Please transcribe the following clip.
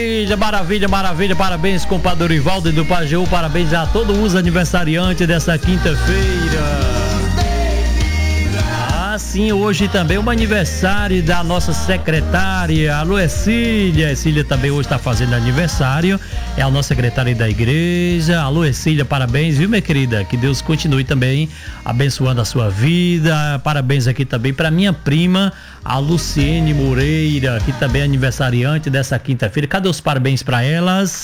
Maravilha, maravilha, parabéns, compadre Dorivaldo do Pajeú, parabéns a todos os aniversariantes dessa quinta-feira. Sim, hoje também um aniversário da nossa secretária, a Luecília. Cília também hoje está fazendo aniversário, é a nossa secretária da igreja. Alô, Cília, parabéns, viu, minha querida? Que Deus continue também abençoando a sua vida. Parabéns aqui também para minha prima, a Luciene Moreira, que também é aniversariante dessa quinta-feira. Cadê os parabéns para elas?